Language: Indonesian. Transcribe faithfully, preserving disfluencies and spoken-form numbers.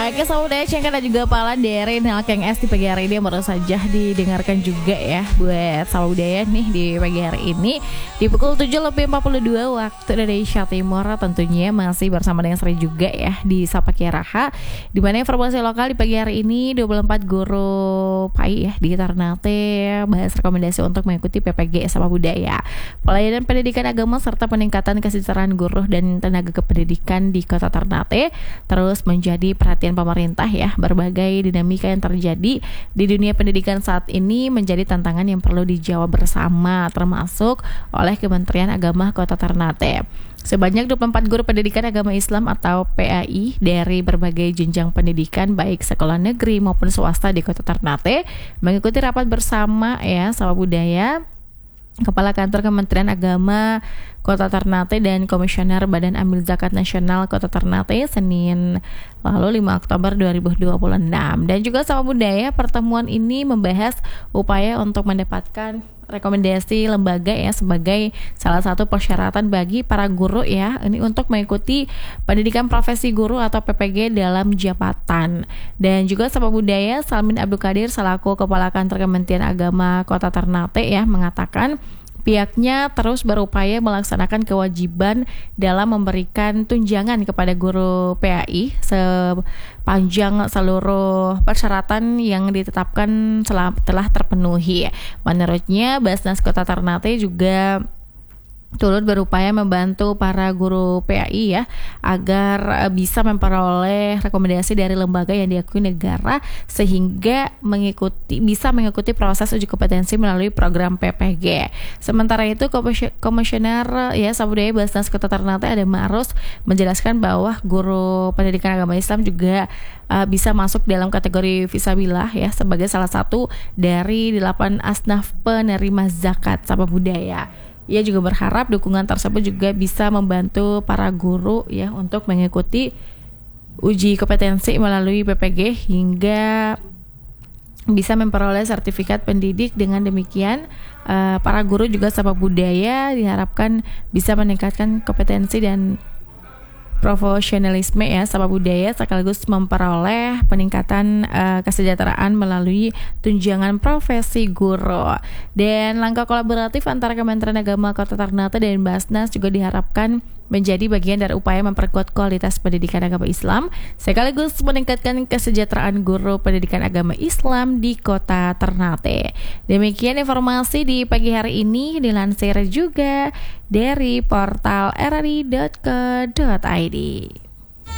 Oke, saudara Cengka dan juga Pala dari Nelkeng S di pagi hari ini baru saja didengarkan juga ya buat saudara nih di pagi hari ini di pukul tujuh lebih empat puluh dua waktu Indonesia Timur. Tentunya masih bersama dengan Sri juga ya di Sapa Kiaraha, di mana informasi lokal di pagi hari ini dua puluh empat guru P A I ya di Ternate bahas rekomendasi untuk mengikuti P P G Sapa Budaya, pelayanan pendidikan agama serta peningkatan kesejahteraan guru dan tenaga kependidikan di Kota Ternate terus menjadi perhatian pemerintah ya. Berbagai dinamika yang terjadi di dunia pendidikan saat ini menjadi tantangan yang perlu dijawab bersama, termasuk oleh Kementerian Agama Kota Ternate. Sebanyak dua puluh empat guru pendidikan agama Islam atau P A I dari berbagai jenjang pendidikan baik sekolah negeri maupun swasta di Kota Ternate mengikuti rapat bersama ya Sapa Budaya Kepala Kantor Kementerian Agama Kota Ternate dan Komisioner Badan Amil Zakat Nasional Kota Ternate Senin lalu lima Oktober dua ribu dua puluh enam. Dan juga Sapa Budaya, pertemuan ini membahas upaya untuk mendapatkan rekomendasi lembaga ya sebagai salah satu persyaratan bagi para guru ya ini untuk mengikuti pendidikan profesi guru atau P P G dalam jabatan. Dan juga Sapa Budaya Salmin Abdul Qadir selaku Kepala Kantor Kementerian Agama Kota Ternate ya mengatakan pihaknya terus berupaya melaksanakan kewajiban dalam memberikan tunjangan kepada guru P A I sepanjang seluruh persyaratan yang ditetapkan telah terpenuhi. Menurutnya, Basnas Kota Ternate juga turut berupaya membantu para guru P A I ya agar bisa memperoleh rekomendasi dari lembaga yang diakui negara sehingga mengikuti bisa mengikuti proses uji kompetensi melalui program P P G. Sementara itu Komisioner ya Sapa Budaya Basnas Kota Ternate Adam Ma'ruf menjelaskan bahwa guru pendidikan agama Islam juga uh, bisa masuk dalam kategori Fisabilillah ya sebagai salah satu dari delapan asnaf penerima zakat Sapa Budaya. Ia juga berharap dukungan tersebut juga bisa membantu para guru ya untuk mengikuti uji kompetensi melalui P P G hingga bisa memperoleh sertifikat pendidik. Dengan demikian uh, para guru juga Sapa Budaya diharapkan bisa meningkatkan kompetensi dan profesionalisme ya Sapa Budaya sekaligus memperoleh peningkatan uh, kesejahteraan melalui tunjangan profesi guru. Dan langkah kolaboratif antara Kementerian Agama Kota Ternate dan Basnas juga diharapkan menjadi bagian dari upaya memperkuat kualitas pendidikan agama Islam sekaligus meningkatkan kesejahteraan guru pendidikan agama Islam di Kota Ternate. Demikian informasi di pagi hari ini dilansir juga dari portal r r i dot co dot i d.